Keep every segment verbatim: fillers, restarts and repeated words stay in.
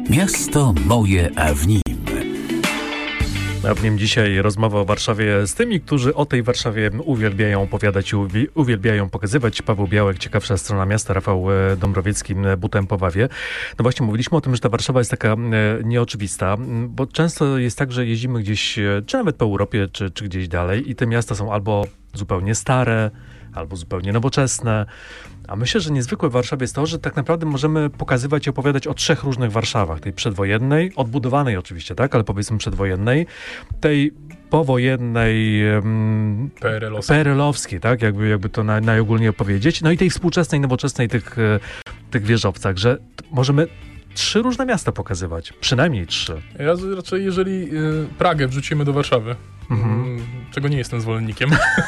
Miasto moje, a w nim. A w nim dzisiaj rozmowa o Warszawie z tymi, którzy o tej Warszawie uwielbiają opowiadać i uwielbiają pokazywać. Paweł Białek, ciekawsza strona miasta, Rafał Dąbrowiecki, Butem po Wawie. No właśnie, mówiliśmy o tym, że ta Warszawa jest taka nieoczywista, bo często jest tak, że jeździmy gdzieś, czy nawet po Europie, czy, czy gdzieś dalej i te miasta są albo zupełnie stare, albo zupełnie nowoczesne. A myślę, że niezwykłe w Warszawie jest to, że tak naprawdę możemy pokazywać i opowiadać o trzech różnych Warszawach. Tej przedwojennej, odbudowanej oczywiście, tak, ale powiedzmy przedwojennej, tej powojennej, um, P R L-owskiej, P R L-owskiej, tak, jakby, jakby to naj, najogólniej powiedzieć, no i tej współczesnej, nowoczesnej, tych, tych wieżowcach, że możemy trzy różne miasta pokazywać, przynajmniej trzy. Ja raczej, jeżeli y, Pragę wrzucimy do Warszawy, mhm. y, czego nie jestem zwolennikiem,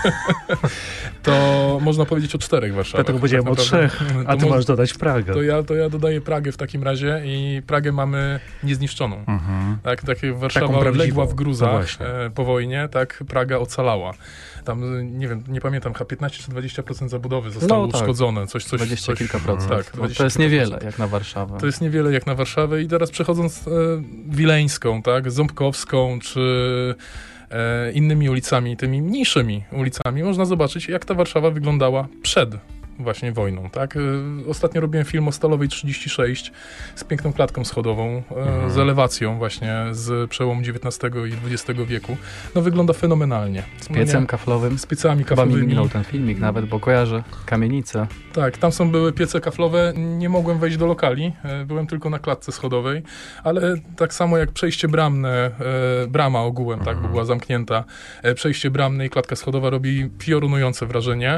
to można powiedzieć o czterech Warszawach. Dlatego powiedziałem tak o trzech, a ty możesz dodać Pragę. To ja, to ja dodaję Pragę w takim razie i Pragę mamy niezniszczoną. Mhm. Tak, tak jak Warszawa legła w gruzach no po wojnie, tak Praga ocalała. Tam, nie wiem, nie pamiętam, chyba piętnaście czy dwadzieścia procent zabudowy zostało no, tak. uszkodzone. Coś, coś, dwadzieścia coś, kilka procent. Tak, no, to jest niewiele jak na Warszawę. To jest niewiele jak na Warszawę i teraz przechodząc e, Wileńską, tak, Ząbkowską, czy e, innymi ulicami, tymi mniejszymi ulicami, można zobaczyć, jak ta Warszawa wyglądała przed właśnie wojną, tak? Ostatnio robiłem film o Stalowej trzydzieści sześć z piękną klatką schodową, mhm. z elewacją właśnie z przełomu dziewiętnastego i dwudziestego wieku. No wygląda fenomenalnie. Z piecem no kaflowym. Z piecami kaflowymi. Chyba mi minął ten filmik nawet, bo kojarzę kamienice. Tak, tam są były piece kaflowe. Nie mogłem wejść do lokali. Byłem tylko na klatce schodowej, ale tak samo jak przejście bramne, brama ogółem, mhm. tak, bo była zamknięta. Przejście bramne i klatka schodowa robi piorunujące wrażenie.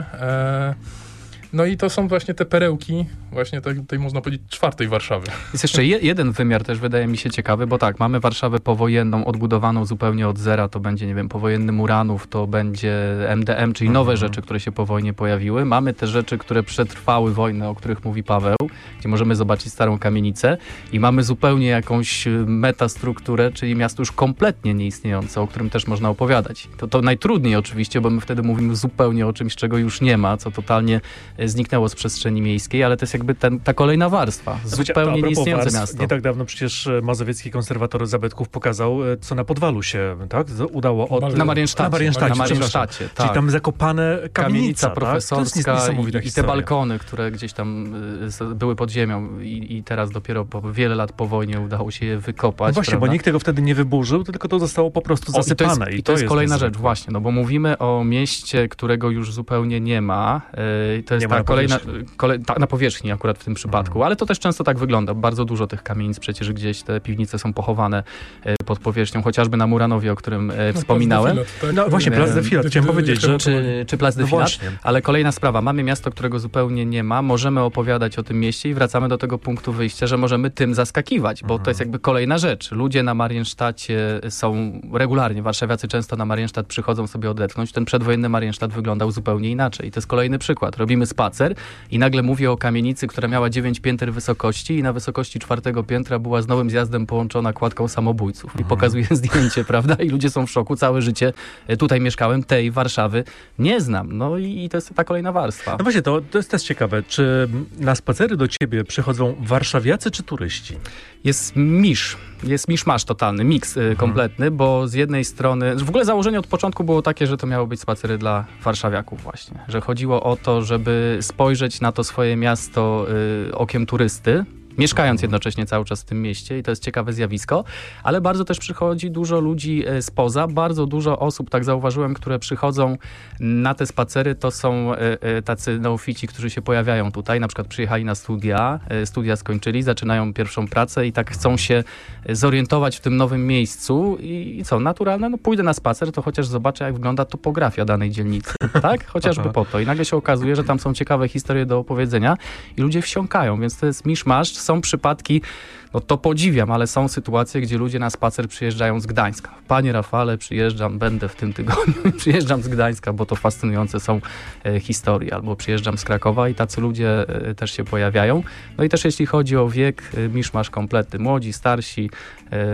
No i to są właśnie te perełki, właśnie tej, tej można powiedzieć czwartej Warszawy. Jest jeszcze je, jeden wymiar też wydaje mi się ciekawy, bo tak, mamy Warszawę powojenną, odbudowaną zupełnie od zera, to będzie, nie wiem, powojenny Muranów, to będzie M D M, czyli nowe mhm. rzeczy, które się po wojnie pojawiły. Mamy te rzeczy, które przetrwały wojnę, o których mówi Paweł, gdzie możemy zobaczyć starą kamienicę i mamy zupełnie jakąś metastrukturę, czyli miasto już kompletnie nieistniejące, o którym też można opowiadać. To, to najtrudniej oczywiście, bo my wtedy mówimy zupełnie o czymś, czego już nie ma, co totalnie zniknęło z przestrzeni miejskiej, ale to jest jakby ten, ta kolejna warstwa. Zupełnie nieistniejące warstw, miasto. Nie tak dawno przecież Mazowiecki konserwator zabytków pokazał, co na Podwalu się tak, udało od... Na Mariensztacie. Na Mariensztacie, na Mariensztacie tak. Czyli tam zakopane kamienica, kamienica profesorska tak? i, i te balkony, które gdzieś tam y, były pod ziemią i, i teraz dopiero po wiele lat po wojnie udało się je wykopać. No właśnie, prawda? bo nikt tego wtedy nie wyburzył, tylko to zostało po prostu zasypane. O, I to jest, i i to jest, jest kolejna niezwykłe. rzecz, właśnie, no bo mówimy o mieście, którego już zupełnie nie ma. Yy, to jest nie ta na kolejna, powierzchni. kole, ta, na powierzchni akurat w tym przypadku, mhm. ale to też często tak wygląda. Bardzo dużo tych kamienic przecież gdzieś, te piwnice są pochowane yy, pod powierzchnią, chociażby na Muranowie, o którym yy, no, wspominałem. Filat, tak? No właśnie, Plac de Filat, chciałem powiedzieć, że... Czy, czy Plac de no Filat, ale kolejna sprawa. Mamy miasto, którego zupełnie nie ma, możemy opowiadać o tym mieście i wracamy do tego punktu wyjścia, że możemy tym zaskakiwać, bo mhm. to jest jakby kolejna rzecz. Ludzie na Mariensztacie są regularnie, warszawiacy często na Mariensztat przychodzą sobie odetchnąć. Ten przedwojenny Mariensztat wyglądał zupełnie inaczej. I to jest kolejny przykład. Robimy spacer i nagle mówię o kamienicy, która miała dziewięć pięter wysokości i na wysokości czwartego piętra była z nowym zjazdem połączona kładką samobójców. I pokazuję zdjęcie, prawda? I ludzie są w szoku. Całe życie tutaj mieszkałem, tej Warszawy nie znam. No i, i to jest ta kolejna warstwa. No właśnie, to, to jest też ciekawe. Czy na spacery do ciebie przychodzą warszawiacy czy turyści? Jest misz. Jest miszmasz totalny, miks y, kompletny, bo z jednej strony... W ogóle założenie od początku było takie, że to miało być spacery dla warszawiaków właśnie. Że chodziło o to, żeby spojrzeć na to swoje miasto y, okiem turysty, mieszkając jednocześnie cały czas w tym mieście i to jest ciekawe zjawisko, ale bardzo też przychodzi dużo ludzi spoza, bardzo dużo osób, tak zauważyłem, które przychodzą na te spacery, to są tacy neofici, którzy się pojawiają tutaj, na przykład przyjechali na studia, studia skończyli, zaczynają pierwszą pracę i tak chcą się zorientować w tym nowym miejscu i co, naturalne, no pójdę na spacer, to chociaż zobaczę, jak wygląda topografia danej dzielnicy, tak? Chociażby po to. I nagle się okazuje, że tam są ciekawe historie do opowiedzenia i ludzie wsiąkają, więc to jest miszmasz. Są przypadki, no to podziwiam, ale są sytuacje, gdzie ludzie na spacer przyjeżdżają z Gdańska. Panie Rafale, przyjeżdżam, będę w tym tygodniu, przyjeżdżam z Gdańska, bo to fascynujące są e, historie, albo przyjeżdżam z Krakowa i tacy ludzie e, też się pojawiają. No i też jeśli chodzi o wiek, e, miszmasz kompletny, młodzi, starsi, e,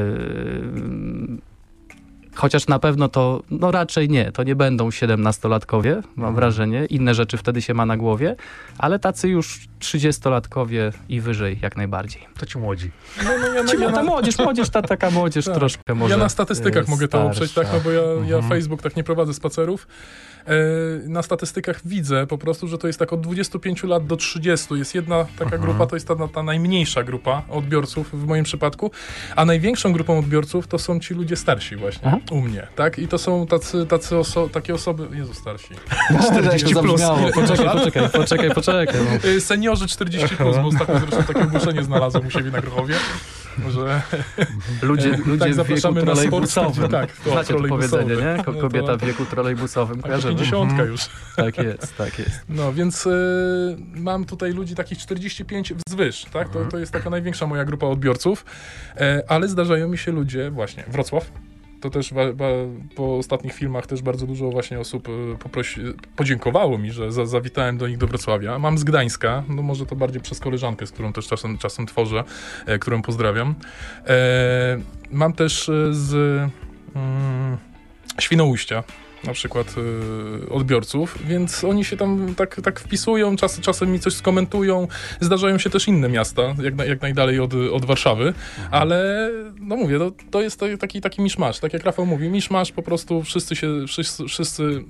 chociaż na pewno to, no raczej nie, to nie będą siedemnastolatkowie, mam wrażenie, inne rzeczy wtedy się ma na głowie, ale tacy już trzydziestolatkowie i wyżej jak najbardziej. To ci młodzi. No, no, ja, Ci, ja, ta na, młodzież, młodzież, ta taka młodzież tak. troszkę może ja na statystykach mogę to starsza. oprzeć, tak, no bo ja, ja Mhm. Facebook tak nie prowadzę spacerów. E, na statystykach widzę po prostu, że to jest tak od dwudziestu pięciu lat do trzydziestu. Jest jedna taka Mhm. grupa, to jest ta, ta najmniejsza grupa odbiorców w moim przypadku, a największą grupą odbiorców to są ci ludzie starsi właśnie, Aha. u mnie, tak? I to są tacy, tacy oso- takie osoby, Jezu, starsi. czterdzieści plus. Poczekaj, poczekaj, poczekaj, poczekaj. No. E, Seniorzy czterdzieści plus, bo ostatnio zresztą takie ogłoszenie znalazłem u siebie na Grochowie, że Ludzie, E, ludzie tak, w wieku zapraszamy na sport. trolejbusowym. Tak, to Znacie to trolejbusowy. powiedzenie, nie? Ko- No to- Kobieta w wieku trolejbusowym. tak, Kojarzymy? pięćdziesiątka już. Tak jest, tak jest. No, więc y, mam tutaj ludzi takich czterdzieści pięć wzwyż, tak? To, to jest taka największa moja grupa odbiorców, e, ale zdarzają mi się ludzie, właśnie, Wrocław. To też ba, ba, po ostatnich filmach też bardzo dużo właśnie osób y, poprosi, podziękowało mi, że za, zawitałem do nich do Wrocławia. Mam z Gdańska, no może to bardziej przez koleżankę, z którą też czasem, czasem tworzę, e, którą pozdrawiam. E, mam też y, z mm, Świnoujścia na przykład y, odbiorców, więc oni się tam tak, tak wpisują, czas, czasem mi coś skomentują. Zdarzają się też inne miasta, jak, na, jak najdalej od, od Warszawy, ale no mówię, to, to jest to taki, taki miszmasz, tak jak Rafał mówi, miszmasz, po prostu wszyscy się, wszyscy, wszyscy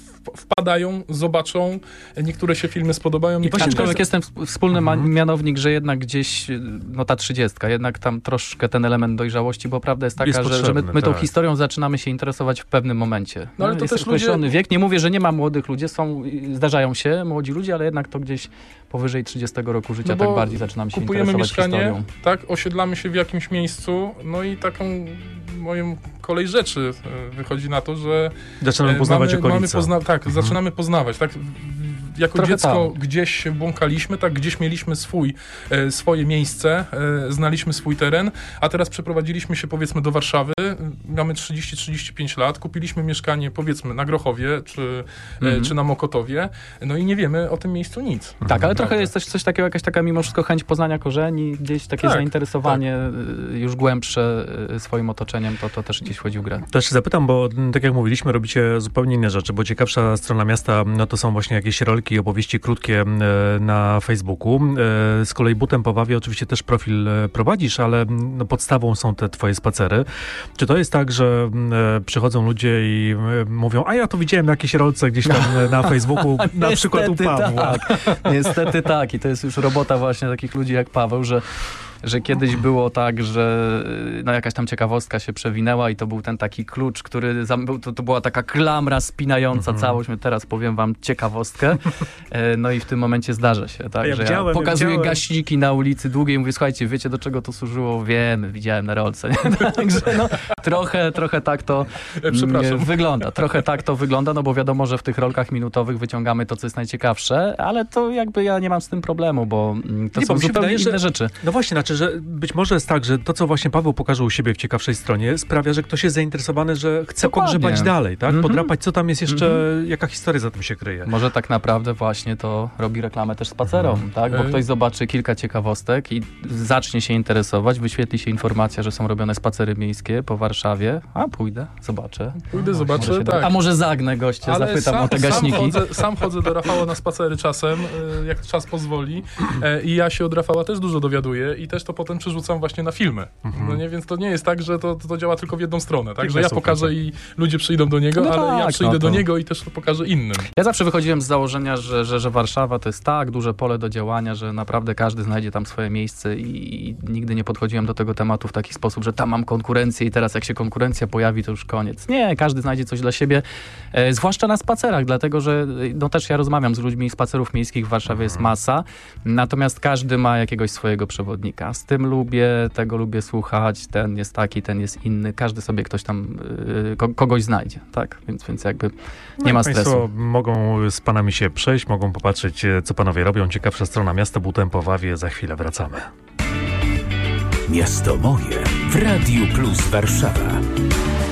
wpadają, zobaczą, niektóre się filmy spodobają. I niektóre- aczkolwiek jest ten wspólny ma- Mhm. mianownik, że jednak gdzieś, no ta trzydziestka, jednak tam troszkę ten element dojrzałości, bo prawda jest taka, Jest że, że my, potrzebny, my tą tak. historią zaczynamy się interesować w pewnym momencie. No, ale to jest też określony ludzie- wiek. Nie mówię, że nie ma młodych ludzi, są, zdarzają się młodzi ludzie, ale jednak to gdzieś powyżej trzydziestego roku życia No bo tak bardziej zaczynamy się kupujemy interesować mieszkanie, historią. tak, osiedlamy się w jakimś miejscu, no i taką moją kolej rzeczy e, wychodzi na to, że Zaczynamy e, poznawać mamy, mamy okolice. pozna- Tak, Mhm. zaczynamy poznawać, tak. W- Jako Trochę dziecko tak. gdzieś się błąkaliśmy, tak, gdzieś mieliśmy swój, e, swoje miejsce, e, znaliśmy swój teren, a teraz przeprowadziliśmy się powiedzmy do Warszawy, e, mamy trzydzieści trzydzieści pięć lat, kupiliśmy mieszkanie powiedzmy na Grochowie czy, e, Mhm. czy na Mokotowie, no i nie wiemy o tym miejscu nic. Tak, ale trochę Prawda. jest coś, coś takiego, jakaś taka mimo wszystko chęć poznania korzeni, gdzieś takie Tak, zainteresowanie y, już głębsze y, swoim otoczeniem, to, to też gdzieś wchodzi w grę. Też się zapytam, bo m, tak jak mówiliśmy, robicie zupełnie inne rzeczy, bo ciekawsza strona miasta, no to są właśnie jakieś rolki i opowieści krótkie m, na Facebooku. E, Z kolei Butem po Wawie oczywiście też profil e, prowadzisz, ale m, no, podstawą są te twoje spacery. Czy to jest tak, że m, e, przychodzą ludzie i m, mówią, a ja to widziałem na jakiejś rolce gdzieś tam e, na Facebooku, na przykład u Niestety Pawła. Tak. Niestety tak. I to jest już robota właśnie takich ludzi jak Paweł, że że kiedyś było tak, że no jakaś tam ciekawostka się przewinęła i to był ten taki klucz, który zam- był, to, to była taka klamra spinająca Mhm. całość. My teraz powiem wam ciekawostkę. E, No i w tym momencie zdarza się, tak, Ja że widziałem, ja ja pokazuję widziałem. gaśniki na ulicy Długiej i mówię, słuchajcie, wiecie do czego to służyło? Wiemy, widziałem na rolce. Nie? Także no, trochę, trochę tak to E, Przepraszam. mm, wygląda. Trochę tak to wygląda, no bo wiadomo, że w tych rolkach minutowych wyciągamy to, co jest najciekawsze, ale to jakby ja nie mam z tym problemu, bo mm, to Nie, są bo mi się zupełnie wydaje, że- inne rzeczy. No właśnie, znaczy, że być może jest tak, że to, co właśnie Paweł pokaże u siebie w ciekawszej stronie, sprawia, że ktoś jest zainteresowany, że chce Dokładnie. pogrzebać dalej, tak? Mhm. Podrapać, co tam jest jeszcze, jaka historia za tym się kryje. Może tak naprawdę właśnie to robi reklamę też spacerom, Mhm. tak? Bo Y- ktoś zobaczy kilka ciekawostek i zacznie się interesować, wyświetli się informacja, że są robione spacery miejskie po Warszawie, a pójdę, zobaczę. Pójdę, Może zobaczę, się tak. do... A może zagnę gościa, zapytam o te gaśniki. Sam chodzę, sam chodzę do Rafała na spacery czasem, y, jak czas pozwoli. E, I ja się od Rafała też dużo dowiaduję i też to potem przerzucam właśnie na filmy. Mhm. No nie, więc to nie jest tak, że to, to działa tylko w jedną stronę, tak? I Że ja bez pokażę ukrycia. i ludzie przyjdą do niego, No ale ja tak, przyjdę no do to- niego i też to pokażę innym. Ja zawsze wychodziłem z założenia, że, że, że Warszawa to jest tak duże pole do działania, że naprawdę każdy znajdzie tam swoje miejsce i, i nigdy nie podchodziłem do tego tematu w taki sposób, że tam mam konkurencję i teraz jak się konkurencja pojawi, to już koniec. Nie, każdy znajdzie coś dla siebie, e, zwłaszcza na spacerach, dlatego że no też ja rozmawiam z ludźmi, spacerów miejskich w Warszawie jest masa, natomiast każdy ma jakiegoś swojego przewodnika. Z tym lubię, tego lubię słuchać, ten jest taki, ten jest inny, każdy sobie ktoś tam, y, ko- kogoś znajdzie, tak? Więc, więc jakby No nie i ma Państwo stresu. mogą z panami się przejść, mogą popatrzeć, e, co panowie robią. Ciekawsza strona miasta, Butem po Wawie. Za chwilę wracamy. Miasto moje w Radiu Plus Warszawa.